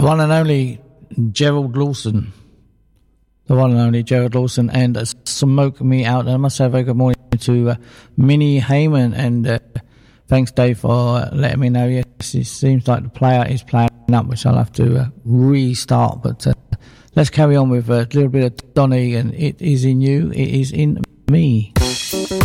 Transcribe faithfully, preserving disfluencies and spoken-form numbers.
one and only Gerald Lawson. The one and only Gerald Lawson, and uh, Smoke Me Out. And I must say a very good morning to uh, Minnie Heyman, and uh, thanks, Dave, for uh, letting me know. Yes, it seems like the player is playing up, which I'll have to uh, restart. But uh, let's carry on with a little bit of Donny, and It Is In You, It Is In Me.